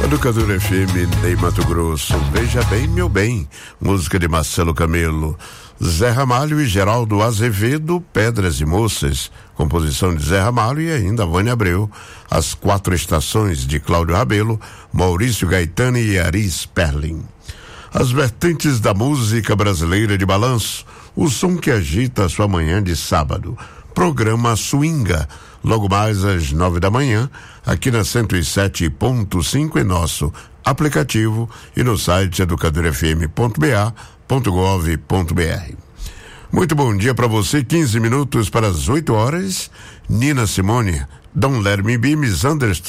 Educadora FM em Mato Grosso, Veja Bem Meu Bem, música de Marcelo Camelo. Zé Ramalho e Geraldo Azevedo, Pedras e Moças, composição de Zé Ramalho e ainda Vânia Abreu. As Quatro Estações de Cláudio Rabelo, Maurício Gaetani e Ari Sperling. As vertentes da música brasileira de balanço, o som que agita a sua manhã de sábado. Programa Swinga, logo mais às 9 da manhã, aqui na 107.5 em nosso aplicativo e no site educadorfm.ba.gov.br. Muito bom dia para você, 15 minutos para as 8 horas. Nina Simone, Don't Let Me Be, Misunderstood.